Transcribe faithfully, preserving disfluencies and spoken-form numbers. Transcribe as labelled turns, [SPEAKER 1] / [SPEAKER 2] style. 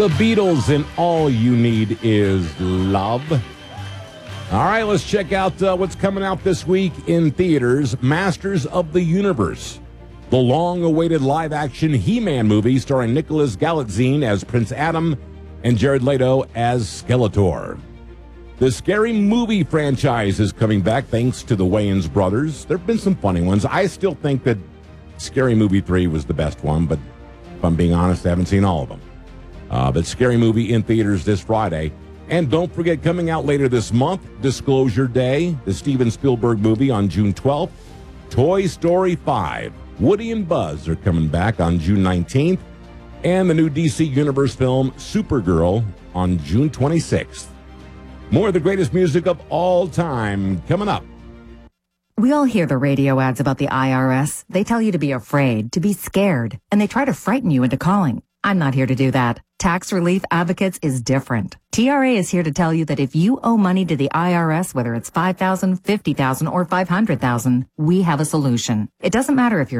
[SPEAKER 1] The Beatles and All You Need Is Love. All right, let's check out uh, what's coming out this week in theaters. Masters of the Universe, the long-awaited live-action He-Man movie starring Nicholas Galitzine as Prince Adam and Jared Leto as Skeletor. The Scary Movie franchise is coming back thanks to the Wayans brothers. There have been some funny ones. I still think that Scary Movie three was the best one, but if I'm being honest, I haven't seen all of them. Uh, but Scary Movie in theaters this Friday. And don't forget, coming out later this month, Disclosure Day, the Steven Spielberg movie on June twelfth. Toy Story five, Woody and Buzz are coming back on June nineteenth. And the new D C Universe film, Supergirl, on June twenty-sixth. More of the greatest music of all time coming up.
[SPEAKER 2] We all hear the radio ads about the I R S. They tell you to be afraid, to be scared, and they try to frighten you into calling. I'm not here to do that. Tax Relief Advocates is different. T R A is here to tell you that if you owe money to the I R S, whether it's five thousand dollars, fifty thousand dollars, or five hundred thousand dollars, we have a solution. It doesn't matter if you're